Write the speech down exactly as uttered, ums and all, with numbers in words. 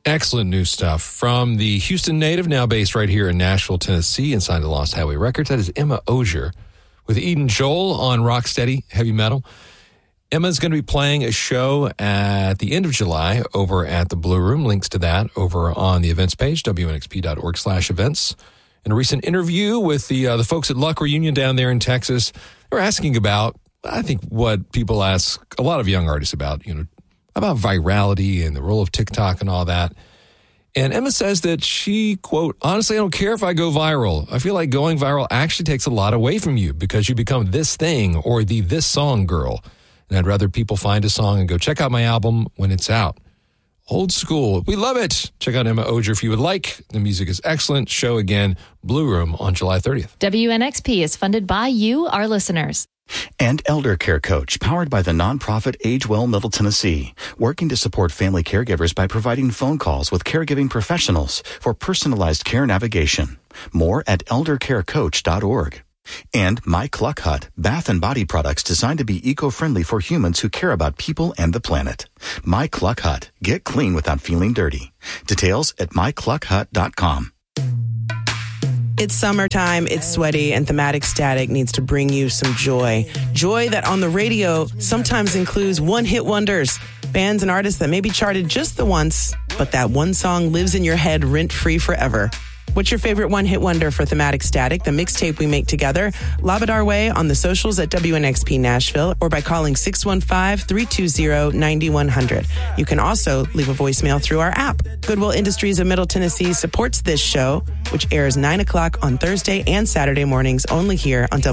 Excellent new stuff from the Houston native, now based right here in Nashville, Tennessee, and signed to Lost Highway Records. That is Emma Ogier with Eden Joel on Rocksteady Heavy Metal. Emma's going to be playing a show at the end of July over at the Blue Room. Links to that over on the events page, W N X P dot org slash events. In a recent interview with the uh, the folks at Luck Reunion down there in Texas, they were asking about, I think, what people ask a lot of young artists about, you know, about virality and the role of TikTok and all that. And Emma says that she, quote, honestly, I don't care if I go viral. I feel like going viral actually takes a lot away from you because you become this thing or the this song girl. And I'd rather people find a song and go check out my album when it's out. Old school. We love it. Check out Emma Ogier if you would like. The music is excellent. Show again, Blue Room on July thirtieth. W N X P is funded by you, our listeners. And Elder Care Coach, powered by the nonprofit Age Well Middle Tennessee, working to support family caregivers by providing phone calls with caregiving professionals for personalized care navigation. More at elder care coach dot org. And My Cluck Hut, bath and body products designed to be eco-friendly for humans who care about people and the planet. My Cluck Hut, get clean without feeling dirty. Details at my cluck hut dot com. It's summertime, it's sweaty, and Thematic Static needs to bring you some joy. Joy that on the radio sometimes includes one-hit wonders. Bands and artists that may be charted just the once, but that one song lives in your head rent-free forever. What's your favorite one-hit wonder for Thematic Static, the mixtape we make together? Lob it our way on the socials at W N X P Nashville or by calling six one five, three two zero, nine one zero zero. You can also leave a voicemail through our app. Goodwill Industries of Middle Tennessee supports this show, which airs nine o'clock on Thursday and Saturday mornings only here on W N X P.